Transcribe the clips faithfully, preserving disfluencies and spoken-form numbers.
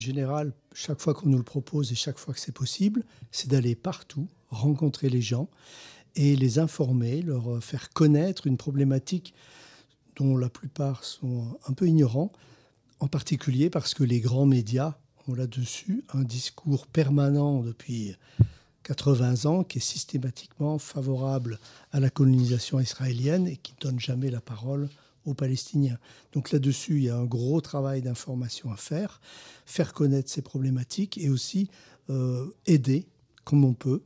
En général, chaque fois qu'on nous le propose et chaque fois que c'est possible, c'est d'aller partout, rencontrer les gens et les informer, leur faire connaître une problématique dont la plupart sont un peu ignorants, en particulier parce que les grands médias ont là-dessus un discours permanent depuis quatre-vingts ans qui est systématiquement favorable à la colonisation israélienne et qui ne donne jamais la parole aux Palestiniens. Donc là-dessus, il y a un gros travail d'information à faire, faire connaître ces problématiques et aussi euh, aider, comme on peut,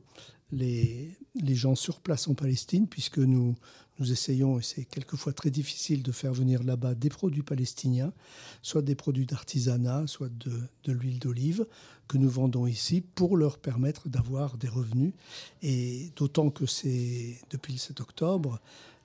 les, les gens sur place en Palestine, puisque nous, nous essayons, et c'est quelquefois très difficile, de faire venir là-bas des produits palestiniens, soit des produits d'artisanat, soit de, de l'huile d'olive, que nous vendons ici pour leur permettre d'avoir des revenus. Et d'autant que c'est, depuis le sept octobre,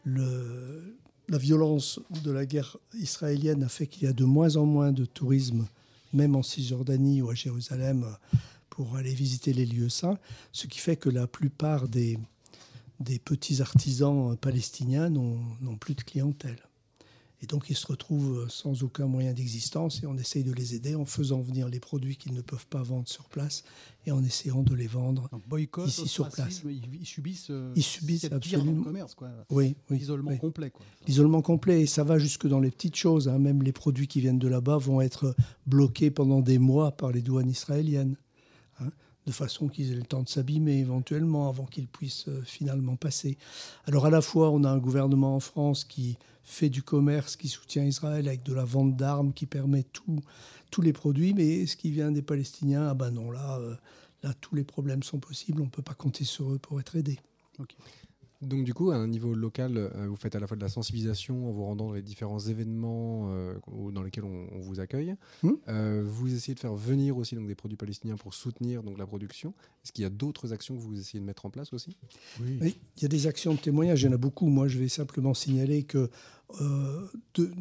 le... La violence de la guerre israélienne a fait qu'il y a de moins en moins de tourisme, même en Cisjordanie ou à Jérusalem, pour aller visiter les lieux saints, ce qui fait que la plupart des, des petits artisans palestiniens n'ont, n'ont plus de clientèle. Et donc ils se retrouvent sans aucun moyen d'existence et on essaye de les aider en faisant venir les produits qu'ils ne peuvent pas vendre sur place et en essayant de les vendre Donc, boycott, ici sur place. Ils, ils subissent, euh, ils subissent absolument le commerce, quoi. Oui, oui, l'isolement oui. complet. Quoi. L'isolement complet, et ça va jusque dans les petites choses. Hein. Même les produits qui viennent de là-bas vont être bloqués pendant des mois par les douanes israéliennes, hein, de façon qu'ils aient le temps de s'abîmer éventuellement avant qu'ils puissent euh, finalement passer. Alors à la fois, on a un gouvernement en France qui fait du commerce, qui soutient Israël avec de la vente d'armes, qui permet tout, tous les produits, mais ce qui vient des Palestiniens, ah ben non, là, euh, là tous les problèmes sont possibles, on ne peut pas compter sur eux pour être aidés. Okay. Donc du coup, à un niveau local, euh, vous faites à la fois de la sensibilisation en vous rendant dans les différents événements euh, dans lesquels on, on vous accueille. Mmh. Euh, vous essayez de faire venir aussi donc, des produits palestiniens pour soutenir donc, la production. Est-ce qu'il y a d'autres actions que vous essayez de mettre en place aussi ? Oui. Oui, il y a des actions de témoignage, il y en a beaucoup. Moi, je vais simplement signaler que euh, de,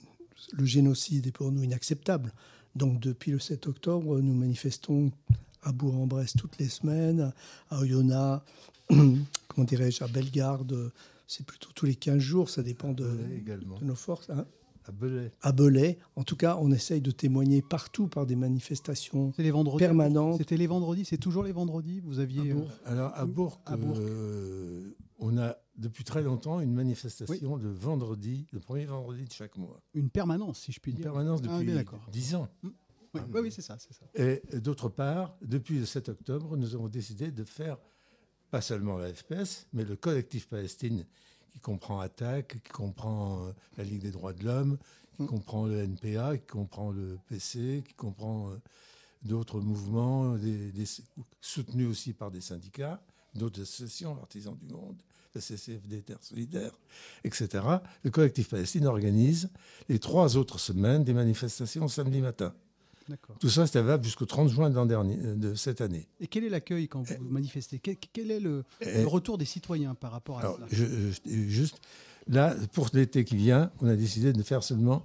le génocide est pour nous inacceptable. Donc depuis le sept octobre, nous manifestons à Bourg-en-Bresse toutes les semaines, à Oyonnax, comment dirais-je, à Bellegarde, c'est plutôt tous les quinze jours, ça dépend de, de nos forces. Hein. À Belay. À Belay. En tout cas, on essaye de témoigner partout par des manifestations c'est les vendredis, permanentes. C'était les vendredis, c'est toujours les vendredis. Vous aviez. À Bourg. Euh, Alors à Bourg, à Bourg. Euh, on a depuis très longtemps une manifestation oui. le vendredi, le premier vendredi de chaque mois. Une permanence, si je puis une dire. Une permanence depuis ah, dix ans. Mmh. Oui, oui, oui, c'est ça, c'est ça. Et d'autre part, depuis le sept octobre, nous avons décidé de faire pas seulement la F P S, mais le collectif Palestine, qui comprend Attaque, qui comprend euh, la Ligue des droits de l'homme, qui mmh. comprend le N P A, qui comprend le P C, qui comprend euh, d'autres mouvements, des, des, soutenus aussi par des syndicats, d'autres associations, Artisans du Monde, la C C F D, Terre Solidaire, et cetera. Le collectif Palestine organise les trois autres semaines des manifestations samedi matin. D'accord. Tout ça, c'était valable jusqu'au trente juin de, l'an dernier, de cette année. Et quel est l'accueil quand vous et, manifestez ? quel, quel est le, et, le retour des citoyens par rapport à alors, cela ? je, je, Juste, là, pour l'été qui vient, on a décidé de faire seulement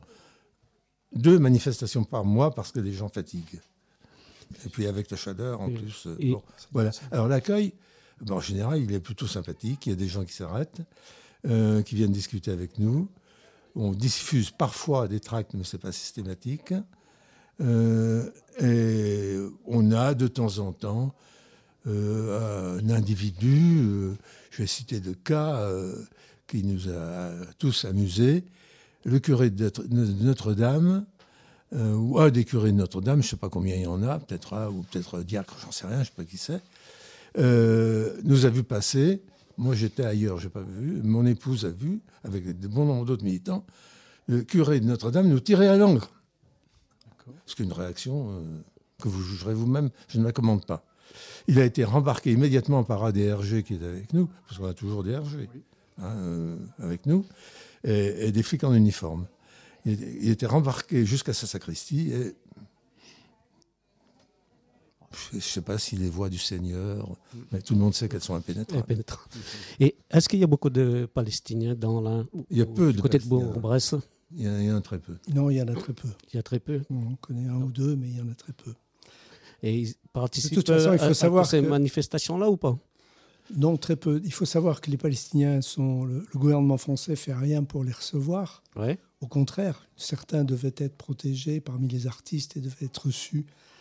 deux manifestations par mois parce que les gens fatiguent. Et puis avec la chaleur, en et, plus. Et, bon, voilà. Alors l'accueil, ben, en général, il est plutôt sympathique. Il y a des gens qui s'arrêtent, euh, qui viennent discuter avec nous. On diffuse parfois des tracts, mais ce n'est pas systématique. Euh, et on a de temps en temps euh, un individu, euh, je vais citer deux cas, euh, qui nous a tous amusés. Le curé de Notre-Dame, euh, ou un des curés de Notre-Dame, je ne sais pas combien il y en a, peut-être un, ou peut-être diacre, j'en sais rien, je ne sais pas qui c'est, euh, nous a vu passer. Moi, j'étais ailleurs, je n'ai pas vu. Mon épouse a vu, avec de bon nombre d'autres militants, le curé de Notre-Dame nous tirer à l'encre. C'est une réaction euh, que vous jugerez vous-même, je ne la commande pas. Il a été rembarqué immédiatement par un des R G qui est avec nous, parce qu'on a toujours des R G oui. hein, euh, avec nous, et, et des flics en uniforme. Il, il était rembarqué jusqu'à sa sacristie, et je ne sais pas si les voix du Seigneur, mais tout le monde sait qu'elles sont impénétrables. impénétrables. Et est-ce qu'il y a beaucoup de Palestiniens dans la... Il y a peu de côté de Bourg-en-Bresse ? Il y, en a, il y en a très peu. Non, il y en a très peu. Il y a très peu. On connaît un non. ou deux, mais il y en a très peu. Et ils participent de toute façon, il faut à, savoir à ces que... manifestations-là ou pas ? Non, très peu. Il faut savoir que les Palestiniens sont... Le, le gouvernement français ne fait rien pour les recevoir. Ouais. Au contraire, certains devaient être protégés parmi les artistes et devaient être reçus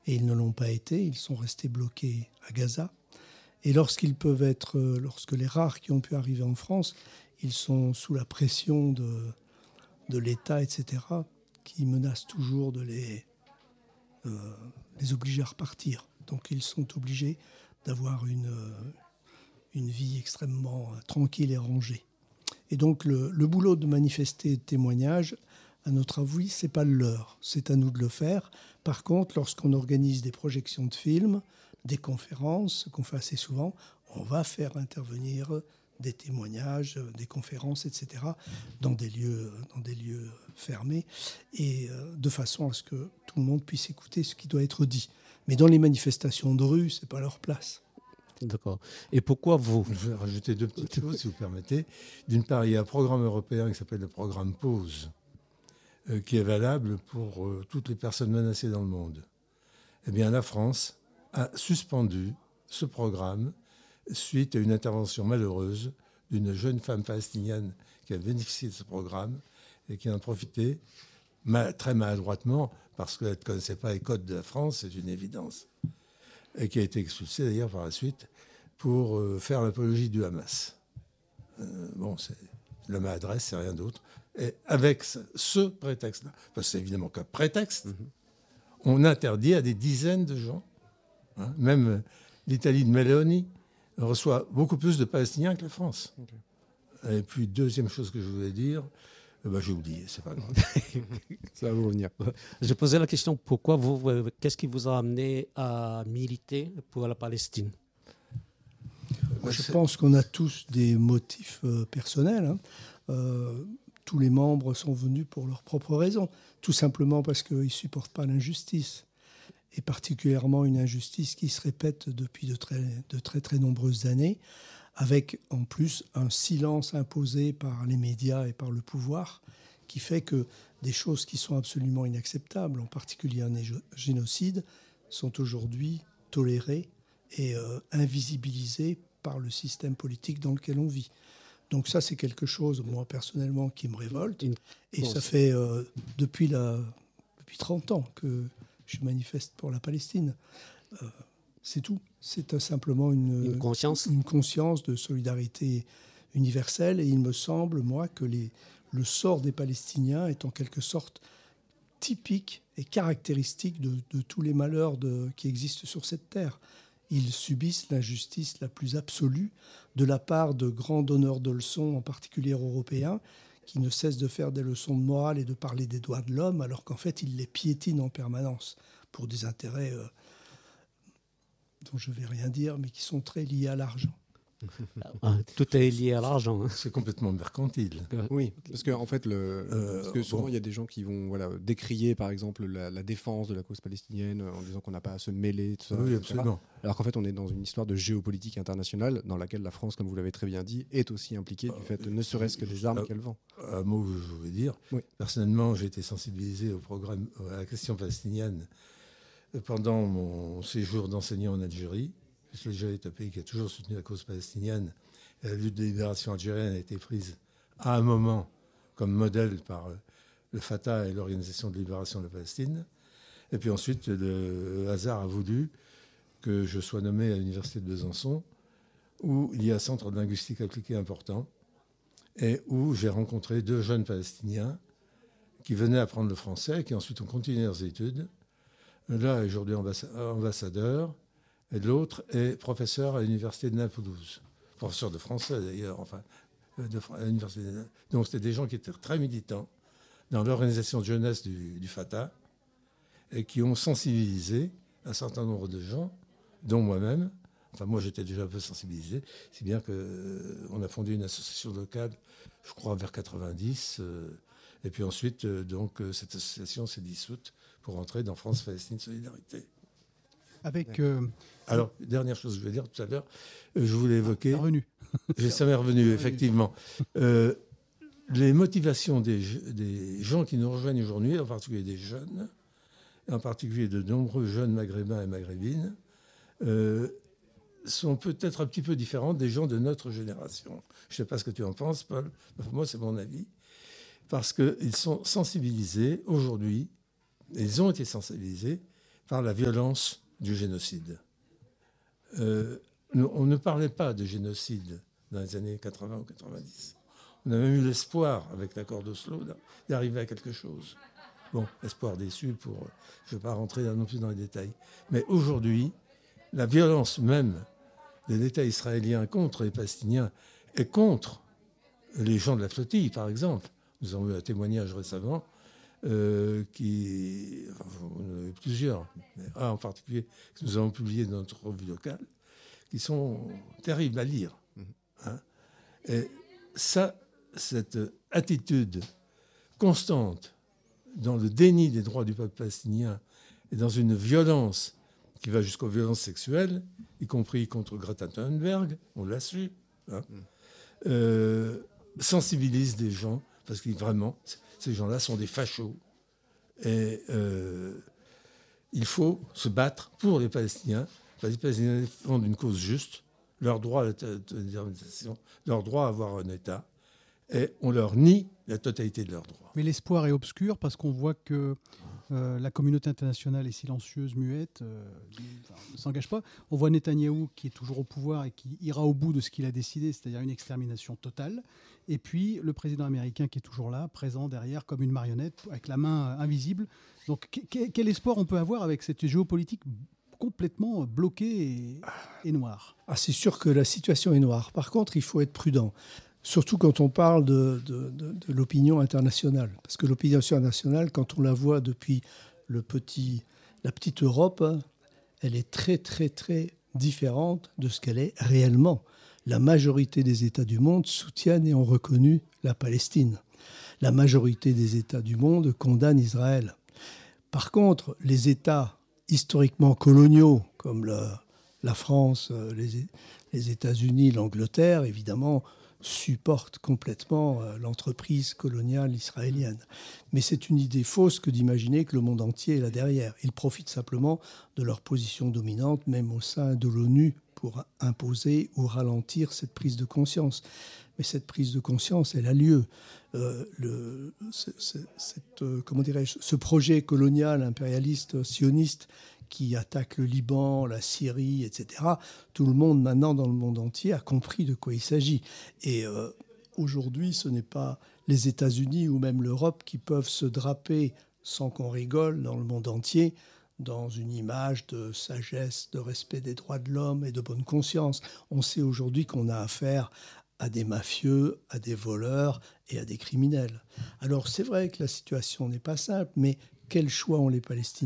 et ils ne l'ont pas été, ils sont restés bloqués à Gaza. Et lorsqu'ils peuvent être, lorsque les rares qui ont pu arriver en France, ils sont sous la pression de, de l'État, et cetera, qui menace toujours de les, euh, les obliger à repartir. Donc ils sont obligés d'avoir une, une vie extrêmement tranquille et rangée. Et donc le, le boulot de manifester et de témoignage, à notre avis, ce n'est pas le leur. C'est à nous de le faire. Par contre, lorsqu'on organise des projections de films, des conférences, ce qu'on fait assez souvent, on va faire intervenir des témoignages, des conférences, et cetera, dans des lieux, dans des lieux fermés, et de façon à ce que tout le monde puisse écouter ce qui doit être dit. Mais dans les manifestations de rue, ce n'est pas leur place. D'accord. Et pourquoi vous ? Je vais rajouter deux petites choses, si vous permettez. D'une part, il y a un programme européen qui s'appelle le programme PAUSE, euh, qui est valable pour euh, toutes les personnes menacées dans le monde. Eh bien, la France a suspendu ce programme suite à une intervention malheureuse d'une jeune femme palestinienne qui a bénéficié de ce programme et qui en a profité ma- très maladroitement, parce qu'elle ne connaissait pas les codes de la France, c'est une évidence, et qui a été expulsée d'ailleurs par la suite pour euh, faire l'apologie du Hamas. Euh, bon, c'est la maladresse, c'est rien d'autre. Et avec ce, ce prétexte-là, parce que c'est évidemment qu'un prétexte, mm-hmm. on interdit à des dizaines de gens, hein, même l'Italie de Meloni reçoit beaucoup plus de Palestiniens que la France. Okay. Et puis, deuxième chose que je voulais dire, eh ben, j'ai oublié, c'est pas grave. Ça va vous revenir. Je posais la question, pourquoi vous, qu'est-ce qui vous a amené à militer pour la Palestine ? Moi, je pense qu'on a tous des motifs euh, personnels. Hein. Euh, tous les membres sont venus pour leurs propres raisons, tout simplement parce qu'ils ne supportent pas l'injustice, et particulièrement une injustice qui se répète depuis de très, de très, très nombreuses années, avec en plus un silence imposé par les médias et par le pouvoir, qui fait que des choses qui sont absolument inacceptables, en particulier un génocide, sont aujourd'hui tolérées et euh, invisibilisées par le système politique dans lequel on vit. Donc ça, c'est quelque chose, moi, personnellement, qui me révolte. Et ça fait euh, depuis, la, depuis trente ans que je manifeste pour la Palestine. Euh, c'est tout. C'est simplement une, une, conscience. une conscience de solidarité universelle. Et il me semble, moi, que les, le sort des Palestiniens est en quelque sorte typique et caractéristique de, de tous les malheurs de, qui existent sur cette terre. Ils subissent l'injustice la plus absolue de la part de grands donneurs de leçons, en particulier européens, qui ne cessent de faire des leçons de morale et de parler des droits de l'homme, alors qu'en fait, ils les piétinent en permanence pour des intérêts euh, dont je ne vais rien dire, mais qui sont très liés à l'argent. Tout est lié à l'argent. Hein. C'est complètement mercantile. Oui, parce qu'en en fait, le, euh, parce que souvent, il bon. y a des gens qui vont voilà, décrier, par exemple, la, la défense de la cause palestinienne en disant qu'on n'a pas à se mêler, tout ça, oui, et cetera. absolument. Alors qu'en fait, on est dans une histoire de géopolitique internationale dans laquelle la France, comme vous l'avez très bien dit, est aussi impliquée du fait, ne serait-ce que des armes euh, qu'elle vend. Un mot que je voulais dire. Oui. Personnellement, j'ai été sensibilisé au programme, à la question palestinienne pendant mon séjour d'enseignant en Algérie. L'Algérie est un pays qui a toujours soutenu la cause palestinienne. La lutte de libération algérienne a été prise à un moment comme modèle par le Fatah et l'Organisation de libération de la Palestine. Et puis ensuite, le hasard a voulu que je sois nommé à l'Université de Besançon, où il y a un centre de linguistique appliquée important, et où j'ai rencontré deux jeunes Palestiniens qui venaient apprendre le français, qui ensuite ont continué leurs études. L'un est aujourd'hui ambassadeur, et l'autre est professeur à l'Université de Naplouse. Professeur de français d'ailleurs, enfin, de, à l'université. Donc c'était des gens qui étaient très militants dans l'organisation de jeunesse du, du Fatah et qui ont sensibilisé un certain nombre de gens, dont moi-même. Enfin, moi j'étais déjà un peu sensibilisé, si bien qu'on euh, a fondé une association locale, je crois vers quatre-vingt-dix, euh, et puis ensuite, euh, donc, euh, cette association s'est dissoute pour entrer dans France-Palestine Solidarité. Avec... Euh... Alors, dernière chose que je vais dire tout à l'heure, euh, je voulais évoquer... Ah, revenu. Ça m'est revenu, effectivement. Euh, les motivations des, des gens qui nous rejoignent aujourd'hui, en particulier des jeunes, en particulier de nombreux jeunes maghrébins et maghrébines, euh, sont peut-être un petit peu différentes des gens de notre génération. Je ne sais pas ce que tu en penses, Paul. Pour moi, c'est mon avis. Parce qu'ils sont sensibilisés aujourd'hui, ils ont été sensibilisés par la violence du génocide. Euh, on ne parlait pas de génocide dans les années quatre-vingts ou quatre-vingt-dix. On a même eu l'espoir, avec l'accord d'Oslo, d'arriver à quelque chose. Bon, espoir déçu pour... Je ne vais pas rentrer non plus dans les détails. Mais aujourd'hui, la violence même de l'État israélien contre les Palestiniens et contre les gens de la flottille, par exemple. Nous avons eu un témoignage récemment euh, qui... Enfin, on en a eu plusieurs, mais un en particulier que nous avons publié dans notre revue locale, qui sont terribles à lire. Hein. Et ça, cette attitude constante dans le déni des droits du peuple palestinien et dans une violence qui va jusqu'aux violences sexuelles, y compris contre Greta Thunberg, on l'a su, hein, mm. euh, sensibilise des gens, parce que vraiment, ces gens-là sont des fachos. Et euh, il faut se battre pour les Palestiniens. Les Palestiniens défendent une cause juste, leur droit à l'autonomisation, leur droit à avoir un État, et on leur nie la totalité de leurs droits. Mais l'espoir est obscur parce qu'on voit que euh, la communauté internationale est silencieuse, muette, euh, enfin, ne s'engage pas. On voit Netanyahou qui est toujours au pouvoir et qui ira au bout de ce qu'il a décidé, c'est-à-dire une extermination totale. Et puis le président américain qui est toujours là, présent derrière comme une marionnette, avec la main invisible. Donc quel espoir on peut avoir avec cette géopolitique complètement bloquée et, et noire? Ah, c'est sûr que la situation est noire. Par contre, il faut être prudent. Surtout quand on parle de, de, de, de l'opinion internationale. Parce que l'opinion internationale, quand on la voit depuis le petit, la petite Europe, elle est très, très, très différente de ce qu'elle est réellement. La majorité des États du monde soutiennent et ont reconnu la Palestine. La majorité des États du monde condamnent Israël. Par contre, les États historiquement coloniaux, comme le, la France, les, les États-Unis, l'Angleterre, évidemment, supportent complètement l'entreprise coloniale israélienne. Mais c'est une idée fausse que d'imaginer que le monde entier est là derrière. Ils profitent simplement de leur position dominante, même au sein de l'ONU, pour imposer ou ralentir cette prise de conscience. Mais cette prise de conscience, elle a lieu. Euh, le, c'est, c'est, cette, euh, comment dirais-je, ce projet colonial, impérialiste, sioniste, qui attaque le Liban, la Syrie, et cetera. Tout le monde, maintenant, dans le monde entier, a compris de quoi il s'agit. Et euh, aujourd'hui, ce n'est pas les États-Unis ou même l'Europe qui peuvent se draper, sans qu'on rigole, dans le monde entier, dans une image de sagesse, de respect des droits de l'homme et de bonne conscience. On sait aujourd'hui qu'on a affaire à des mafieux, à des voleurs et à des criminels. Alors, c'est vrai que la situation n'est pas simple, mais quel choix ont les Palestiniens ?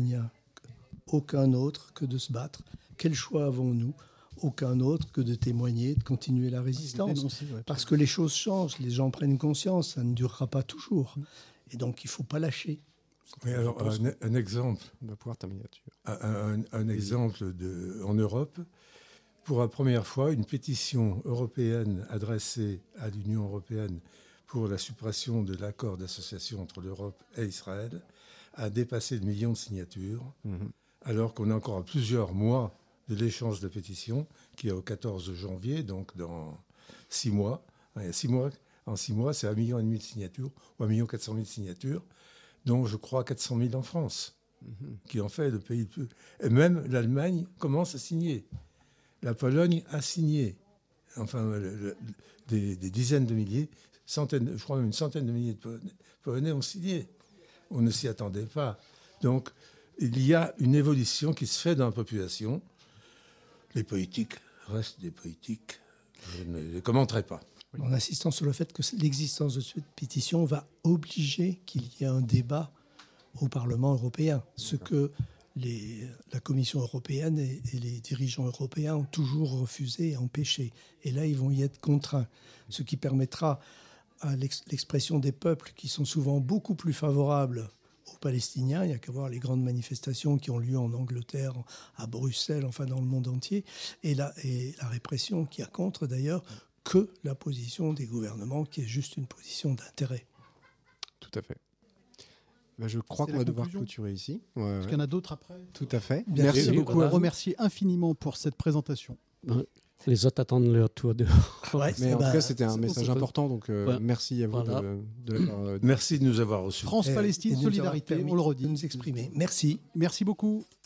Aucun autre que de se battre. Quel choix avons-nous ? Aucun autre que de témoigner, de continuer la résistance. Dénoncer, ouais. Parce que les choses changent, les gens prennent conscience, ça ne durera pas toujours. Et donc, il ne faut pas lâcher. Oui, alors, un, un exemple. On va pouvoir terminer là-dessus. Un, un, un exemple de, en Europe. Pour la première fois, une pétition européenne adressée à l'Union européenne pour la suppression de l'accord d'association entre l'Europe et Israël a dépassé le million de signatures. Mmh. Alors qu'on est encore à plusieurs mois de l'échange de pétitions, qui est au quatorze janvier, donc dans six mois. Il y a six mois en six mois, c'est un million et demi de signatures, ou un million quatre cent mille signatures, dont je crois quatre cent mille en France, mmh. qui en fait le pays le plus... Et même l'Allemagne commence à signer. La Pologne a signé. Enfin, le, le, des, des dizaines de milliers, centaines, je crois même une centaine de milliers de Polonais, Polonais ont signé. On ne s'y attendait pas. Donc, il y a une évolution qui se fait dans la population. Les politiques restent des politiques. Je ne les commenterai pas. En insistant sur le fait que l'existence de cette pétition va obliger qu'il y ait un débat au Parlement européen. Ce que les, la Commission européenne et, et les dirigeants européens ont toujours refusé et empêché. Et là, ils vont y être contraints. Ce qui permettra à l'ex, l'expression des peuples qui sont souvent beaucoup plus favorables aux Palestiniens. Il n'y a qu'à voir les grandes manifestations qui ont lieu en Angleterre, à Bruxelles, enfin dans le monde entier, et la, et la répression qui a contre d'ailleurs que la position des gouvernements qui est juste une position d'intérêt. Tout à fait. Ben je crois C'est qu'on va devoir clôturer ici. Ouais, Parce ouais. qu'il y en a d'autres après. Tout à fait. Bien Merci sûr, beaucoup. Voilà. Remercier infiniment pour cette présentation. Les autres attendent leur tour de... Ouais, mais en bah, tout cas, c'était un message important. Donc, euh, ouais. merci à vous voilà. de, de l'avoir... Merci de nous avoir reçus. France-Palestine, solidarité, on le redit. De nous exprimer. Merci. Merci beaucoup.